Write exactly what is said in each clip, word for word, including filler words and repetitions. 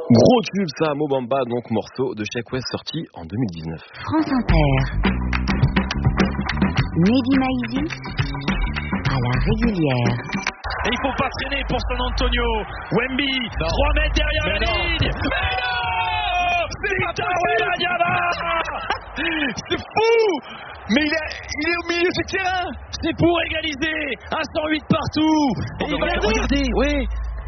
Gros tube ça, Mo Bamba, donc morceau de Sheck West sorti en deux mille dix-neuf. France Inter. Mehdi Maizi à la régulière. Et il faut pas traîner pour San Antonio. Wemby, trois mètres derrière mais la non. ligne. Mais non, Victor Wembanyama. C'est fou. Mais il est, il est au milieu du terrain. C'est pour égaliser. Un cent huit partout. Et il va regarder, oui.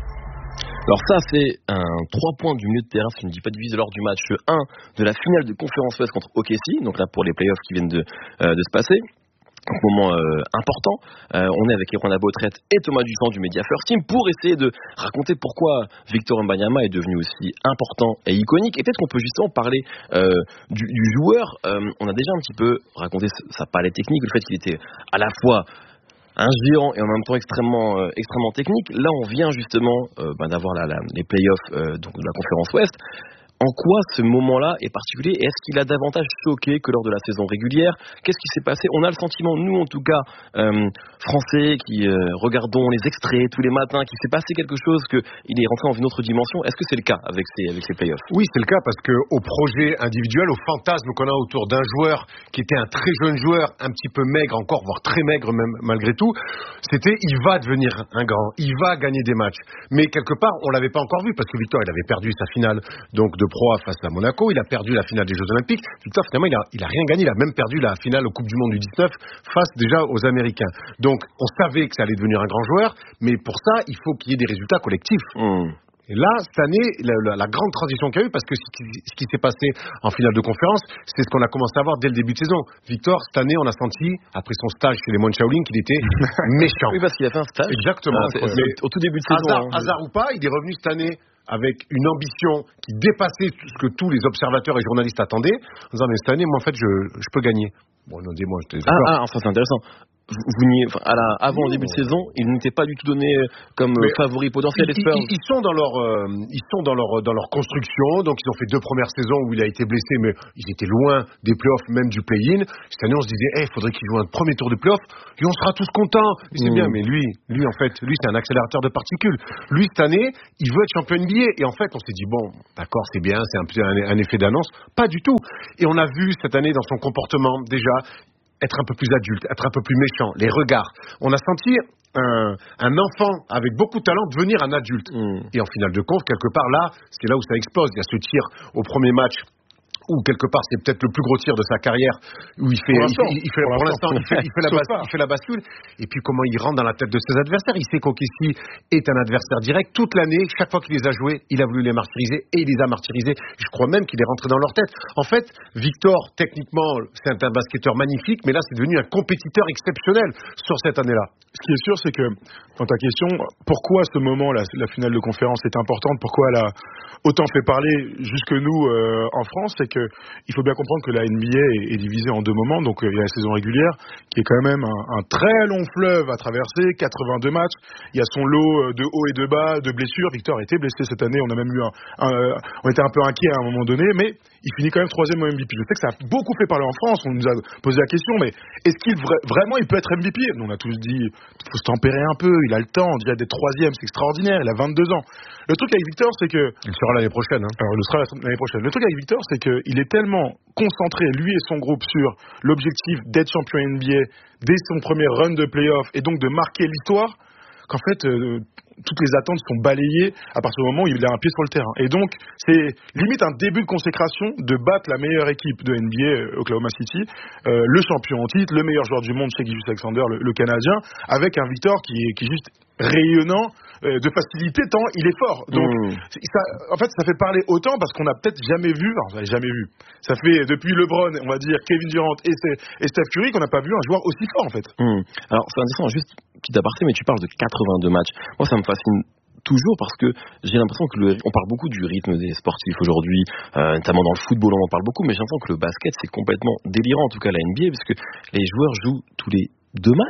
Alors ça, c'est un trois points du milieu de terrain, ce qui ne dit pas de divise lors du match un de la finale de conférence Ouest contre O K C, donc là pour les playoffs qui viennent de, euh, de se passer. Un moment euh, important. Euh, on est avec Erwan Abotret et Thomas Dussan du Media First Team pour essayer de raconter pourquoi Victor Wembanyama est devenu aussi important et iconique. Et peut-être qu'on peut justement parler euh, du, du joueur. Euh, on a déjà un petit peu raconté sa palette technique, le fait qu'il était à la fois un géant et en même temps extrêmement euh, extrêmement technique. Là, on vient justement euh, ben, d'avoir la, la, les playoffs euh, donc de la conférence Ouest. En quoi ce moment-là est particulier et est-ce qu'il a davantage choqué que lors de la saison régulière? Qu'est-ce qui s'est passé? On a le sentiment, nous en tout cas, euh, français, qui euh, regardons les extraits tous les matins, qu'il s'est passé quelque chose, qu'il est rentré dans une autre dimension. Est-ce que c'est le cas avec ces, avec ces playoffs? Oui, c'est le cas parce qu'au projet individuel, au fantasme qu'on a autour d'un joueur qui était un très jeune joueur, un petit peu maigre encore, voire très maigre même malgré tout, c'était il va devenir un grand, il va gagner des matchs. Mais quelque part, on l'avait pas encore vu parce que Victor, il avait perdu sa finale donc de Pro face à Monaco, il a perdu la finale des Jeux Olympiques. Victor, finalement, il a, il a rien gagné, il a même perdu la finale au Coupe du Monde du dix-neuf face déjà aux Américains. Donc, on savait que ça allait devenir un grand joueur, mais pour ça, il faut qu'il y ait des résultats collectifs. Mmh. Et là, cette année, la, la, la grande transition qu'il y a eu, parce que ce qui, ce qui s'est passé en finale de conférence, c'est ce qu'on a commencé à voir dès le début de saison. Victor, cette année, on a senti, après son stage chez les Moines Shaolin, qu'il était méchant. Oui, parce qu'il a fait un stage. Exactement. Ah, c'est, c'est, au tout début de saison. Hasard, hein, hasard ou pas, il est revenu cette année avec une ambition qui dépassait ce que tous les observateurs et journalistes attendaient, en disant, mais cette année, moi, en fait, je, je peux gagner. Bon, non, dis-moi, je t'ai ah, ah, enfin, c'est intéressant. Vous, vous n'y, enfin, à la, avant le début de saison, ils n'étaient pas du tout donnés comme mais favoris potentiels des Spurs. Ils, ils, ils sont dans leur, euh, ils sont dans leur, dans leur construction. Donc ils ont fait deux premières saisons où il a été blessé, mais ils étaient loin des playoffs, même du play-in. Cette année, on se disait, il hey, faudrait qu'il joue un premier tour de playoffs et on sera tous contents. Et c'est mmh. bien, mais lui, lui en fait, lui c'est un accélérateur de particules. Lui cette année, il veut être champion N B A. Et en fait, on s'est dit bon, d'accord, c'est bien, c'est un, un, un effet d'annonce. Pas du tout. Et on a vu cette année dans son comportement déjà être un peu plus adulte, être un peu plus méchant, les regards. On a senti un, un enfant avec beaucoup de talent devenir un adulte. Mmh. Et en finale de conf, quelque part là, c'est là où ça explose. Il y a ce tir au premier match où quelque part c'est peut-être le plus gros tir de sa carrière, où il fait, il fait, il fait pour, pour l'instant, il fait, il fait la bascule, il fait la bascule, et puis comment il rentre dans la tête de ses adversaires. Il sait qu'O K C est un adversaire direct. Toute l'année, chaque fois qu'il les a joués, il a voulu les martyriser, et il les a martyrisés. Je crois même qu'il est rentré dans leur tête. En fait, Victor, techniquement, c'est un basketteur magnifique, mais là, c'est devenu un compétiteur exceptionnel sur cette année-là. Ce qui est sûr, c'est que, dans ta question, pourquoi ce moment, la, la finale de conférence est importante, pourquoi elle a autant fait parler jusque nous euh, en France, c'est que il faut bien comprendre que la N B A est, est divisée en deux moments. Donc euh, il y a la saison régulière qui est quand même un, un très long fleuve à traverser, quatre-vingt-deux matchs. Il y a son lot de hauts et de bas, de blessures. Victor a été blessé cette année. On a même eu un, un euh, on était un peu inquiet à un moment donné, mais il finit quand même troisième au M V P. Je sais que ça a beaucoup fait parler en France. On nous a posé la question, mais est-ce qu'il vra- vraiment il peut être M V P? Nous on a tous dit, il faut se tempérer un peu. Il a le temps. On dirait d'être troisième, c'est extraordinaire. Il a vingt-deux ans. Le truc avec Victor, c'est que il sera l'année prochaine. Hein. Alors, il sera l'année prochaine. Le truc avec Victor, c'est que il est tellement concentré, lui et son groupe, sur l'objectif d'être champion N B A dès son premier run de playoff et donc de marquer l'histoire, qu'en fait, euh, toutes les attentes sont balayées à partir du moment où il a un pied sur le terrain. Et donc, c'est limite un début de consécration de battre la meilleure équipe de N B A, Oklahoma City, euh, le champion en titre, le meilleur joueur du monde, Shai Gilgeous-Alexander, le, le Canadien, avec un Victor qui est, qui est juste rayonnant euh, de facilité tant il est fort. Donc, mmh. ça, en fait, ça fait parler autant parce qu'on n'a peut-être jamais vu, enfin, on n'a jamais vu, ça fait depuis LeBron, on va dire, Kevin Durant et, et Steph Curry qu'on n'a pas vu un joueur aussi fort, en fait. Mmh. Alors, c'est intéressant, juste petit aparté, mais tu parles de quatre-vingt-deux matchs. Moi, ça me fascine toujours parce que j'ai l'impression que le, on parle beaucoup du rythme des sportifs aujourd'hui, euh, notamment dans le football, on en parle beaucoup, mais j'ai l'impression que le basket, c'est complètement délirant, en tout cas la N B A, parce que les joueurs jouent tous les deux matchs.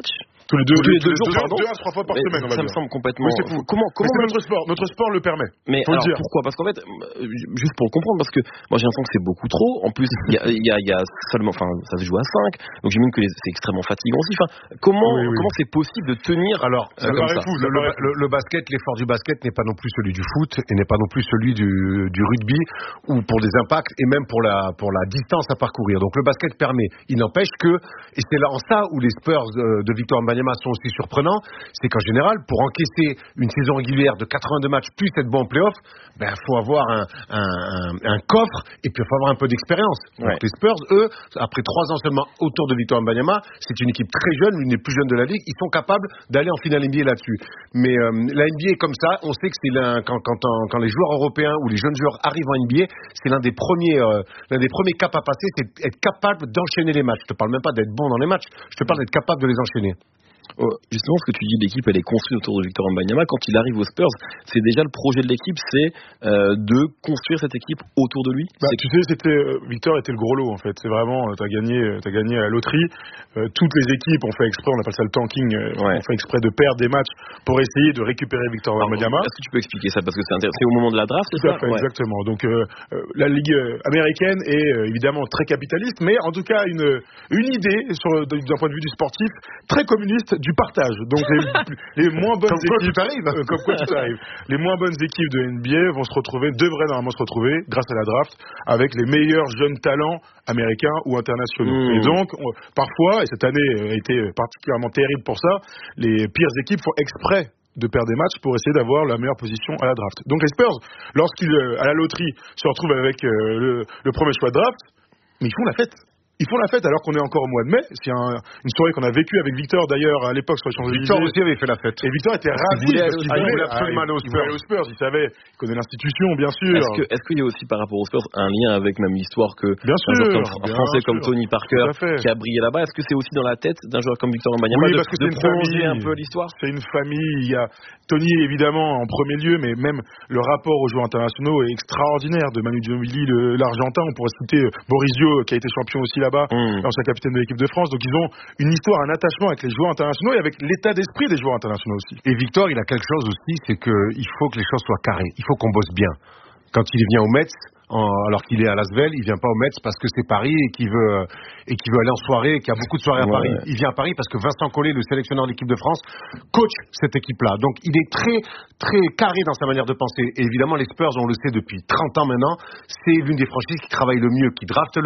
Tous les deux, tous les tous deux jours, deux, pardon. deux à trois fois par Mais semaine, on va ça me dire. semble complètement Oui, c'est fou. comment comment Mais c'est notre sport, notre sport le permet. mais faut le alors dire. pourquoi? Parce qu'en fait, euh, juste pour le comprendre, parce que moi j'ai l'impression que c'est beaucoup trop. En plus, il y a, il y, a, il y a seulement, enfin, ça se joue à cinq, donc j'imagine que les- c'est extrêmement fatigant aussi. Enfin, comment Oui, oui. comment c'est possible de tenir Alors, euh, le, comme paraît ça? fou. le, le, le- le basket, l'effort du basket n'est pas non plus celui du foot et n'est pas non plus celui du, du rugby ou pour des impacts et même pour la, pour la distance à parcourir. Donc le basket permet. Il n'empêche que, et c'est là en ça où les Spurs de, de Victor Wembanyama sont aussi surprenants, c'est qu'en général, pour encaisser une saison régulière de quatre-vingt-deux matchs plus être bon en play-off, ben faut avoir un, un, un, un coffre et puis il faut avoir un peu d'expérience. Ouais. Donc les Spurs, eux, après trois ans seulement autour de Victor Wembanyama, c'est une équipe très jeune, l'une des plus jeunes de la ligue, ils sont capables d'aller en finale N B A là-dessus. Mais euh, la N B A comme ça, on sait que c'est l'un, quand, quand, quand les joueurs européens ou les jeunes joueurs arrivent en N B A, c'est l'un des premiers, euh, l'un des premiers caps à passer, c'est être capable d'enchaîner les matchs. Je te parle même pas d'être bon dans les matchs, je te parle d'être capable de les enchaîner. Oh, justement, ce que tu dis, l'équipe elle est construite autour de Victor Wembanyama. Quand il arrive aux Spurs, c'est déjà le projet de l'équipe, c'est euh, de construire cette équipe autour de lui. Bah, C'est- tu sais, c'était euh, Victor était le gros lot en fait. C'est vraiment, euh, t'as gagné, euh, t'as gagné à la loterie. Euh, toutes les équipes ont fait exprès, on appelle ça le tanking, euh, Ouais. ont fait exprès de perdre des matchs pour essayer de récupérer Victor Alors, Wembanyama. Est-ce que tu peux expliquer ça parce que c'est intéressant. C'est au moment de la draft, c'est Tout à ça? fait, Ouais. exactement. Donc euh, euh, la ligue euh, américaine est euh, évidemment très capitaliste, mais en tout cas une une idée sur d'un point de vue du sportif très communiste du partage. Donc les, les moins bonnes Comme quoi équipes, tout arrive. euh, comme quoi tout arrive. Les moins bonnes équipes de N B A vont se retrouver, devraient normalement se retrouver grâce à la draft avec les meilleurs jeunes talents américains ou internationaux. Mmh. Et donc on- parfois, et cette année euh, a été particulièrement terrible pour ça, les pires équipes font exprès de perdre des matchs pour essayer d'avoir la meilleure position à la draft. Donc les Spurs, lorsqu'ils, euh, à la loterie, se retrouvent avec euh, le, le premier choix de draft, mais ils font la fête. Ils font la fête alors qu'on est encore au mois de mai. C'est un, une soirée qu'on a vécue avec Victor d'ailleurs à l'époque sur les Champs-Élysées. Victor aussi avait fait la fête. Et Victor était ravi. voulait aller parce aux qu'il Spurs. voulait- Il voulait absolument ah, aller aux il voulait aller aux Spurs. Il savait, il connaît l'institution bien sûr. Est-ce que est-ce qu'il y a aussi par rapport aux Spurs un lien avec même l'histoire que Bien un joueur sûr, comme, un bien français comme sûr. Tony Parker Tout à fait. qui a brillé là-bas, est-ce que c'est aussi dans la tête d'un joueur comme Victor Wembanyama Oui, de, parce que de c'est une prolonger famille. un peu l'histoire? C'est une famille. Il y a Tony évidemment en premier lieu, mais même le rapport aux joueurs internationaux est extraordinaire. De Manu Ginobili, le- l'Argentin, on pourrait citer euh, Boris Dio qui a été champion aussi là-bas, Mmh. ancien capitaine de l'équipe de France. Donc ils ont une histoire, un attachement avec les joueurs internationaux et avec l'état d'esprit des joueurs internationaux aussi. Et Victor, il a quelque chose aussi, c'est qu'il faut que les choses soient carrées. Il faut qu'on bosse bien. Quand il vient au Metz, en, alors qu'il est à Lasvel, il vient pas au Metz parce que c'est Paris et qu'il veut, et qu'il veut aller en soirée, et qu'il y a beaucoup de soirées à Ouais. Paris. Il vient à Paris parce que Vincent Collet, le sélectionneur de l'équipe de France, coach cette équipe-là. Donc il est très, très carré dans sa manière de penser. Et évidemment, les Spurs, on le sait depuis trente ans maintenant, c'est l'une des franchises qui travaille le mieux, qui draft le